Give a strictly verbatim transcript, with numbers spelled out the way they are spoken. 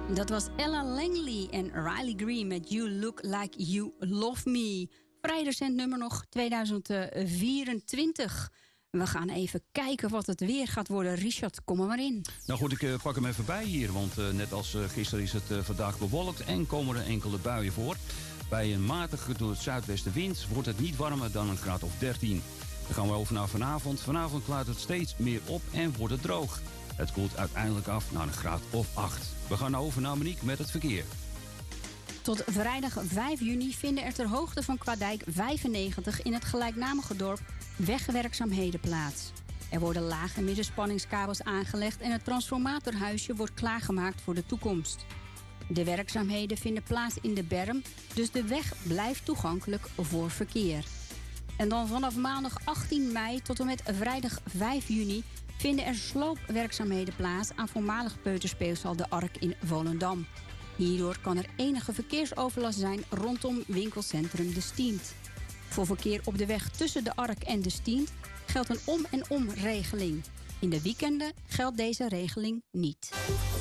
Dat was Ella Langley en Riley Green met You Look Like You Love Me. Vrij recent nummer nog, tweeduizend vierentwintig. We gaan even kijken wat het weer gaat worden. Richard, kom er maar in. Nou goed, ik uh, pak hem even bij hier. Want uh, net als uh, gisteren is het uh, vandaag bewolkt en komen er enkele buien voor. Bij een matige door het zuidwestenwind wordt het niet warmer dan een graad of dertien. Dan gaan we over naar vanavond. Vanavond klaart het steeds meer op en wordt het droog. Het koelt uiteindelijk af naar een graad of acht. We gaan over naar Monique met het verkeer. Tot vrijdag vijf juni vinden er ter hoogte van Kwaadijk vijfennegentig in het gelijknamige dorp wegwerkzaamheden plaats. Er worden lage middenspanningskabels aangelegd en het transformatorhuisje wordt klaargemaakt voor de toekomst. De werkzaamheden vinden plaats in de berm, dus de weg blijft toegankelijk voor verkeer. En dan vanaf maandag achttien mei tot en met vrijdag vijf juni vinden er sloopwerkzaamheden plaats aan voormalig peuterspeelzaal De Ark in Volendam. Hierdoor kan er enige verkeersoverlast zijn rondom winkelcentrum De Stient. Voor verkeer op de weg tussen De Ark en De Stient geldt een om- en om-regeling. In de weekenden geldt deze regeling niet.